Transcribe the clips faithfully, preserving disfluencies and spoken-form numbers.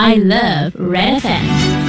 I love Red F M.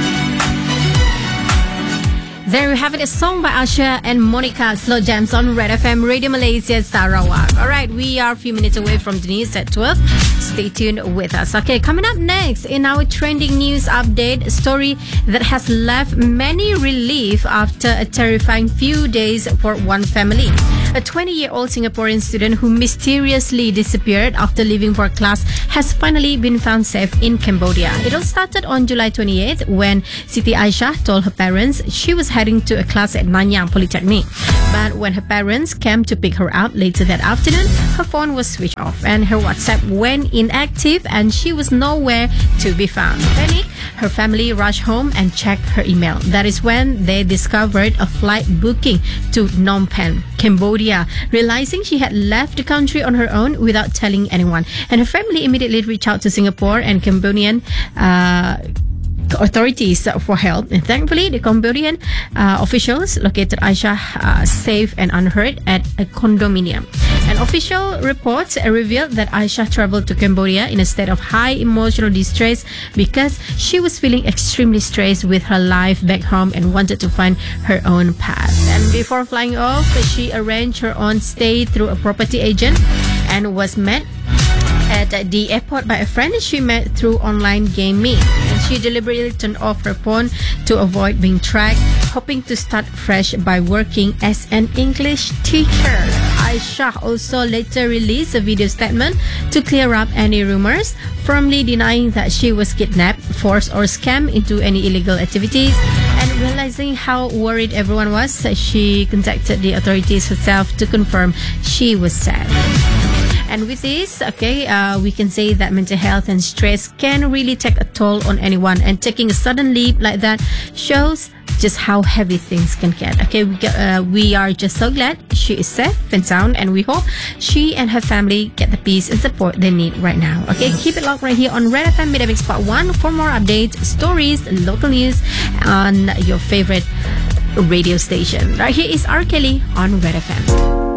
There we have it, a song by Asha and Monica, Slow Jams on Red F M, Radio Malaysia, Sarawak. All right, we are a few minutes away from the news at twelve. Stay tuned with us. Okay, coming up next in our trending news update, a story that has left many relief after a terrifying few days for one family. A twenty-year-old Singaporean student who mysteriously disappeared after leaving for class has finally been found safe in Cambodia. It all started on July twenty-eighth when Siti Aisha told her parents she was heading to a class at Nanyang Polytechnic. But when her parents came to pick her up later that afternoon, her phone was switched off and her WhatsApp went inactive and she was nowhere to be found. Panic, her family rushed home and checked her email. That is when they discovered a flight booking to Phnom Penh, Cambodia, realizing she had left the country on her own without telling anyone. And her family immediately reached out to Singapore and Cambodian uh, authorities for help, and thankfully the Cambodian uh, officials located Aisha uh, safe and unhurt at a condominium. An official report uh, revealed that Aisha traveled to Cambodia in a state of high emotional distress because she was feeling extremely stressed with her life back home and wanted to find her own path. And before flying off, she arranged her own stay through a property agent and was met at the airport by a friend she met through online gaming. And she deliberately turned off her phone to avoid being tracked, hoping to start fresh by working as an English teacher. Aisha also later released a video statement to clear up any rumors, firmly denying that she was kidnapped, forced or scammed into any illegal activities. And realizing how worried everyone was, she contacted the authorities herself to confirm she was safe. And with this, okay, uh, we can say that mental health and stress can really take a toll on anyone. And taking a sudden leap like that shows just how heavy things can get. Okay, we, get, uh, we are just so glad she is safe and sound, and we hope she and her family get the peace and support they need right now. Okay, keep it locked right here on Red F M Media Mix Part one for more updates, stories, local news on your favorite radio station. Right here is R. Kelly on Red F M.